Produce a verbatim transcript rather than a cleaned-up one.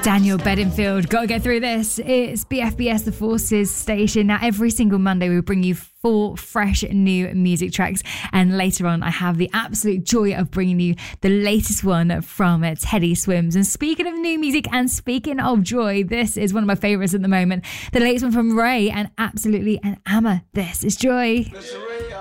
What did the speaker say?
Daniel Bedingfield, gotta get through this. It's B F B S, the Forces station. Now, every single Monday, we bring you four fresh new music tracks. And later on, I have the absolute joy of bringing you the latest one from Teddy Swims. And speaking of new music and speaking of joy, this is one of my favourites at the moment. The latest one from Ray and Absolutely an Amma. This is Joy.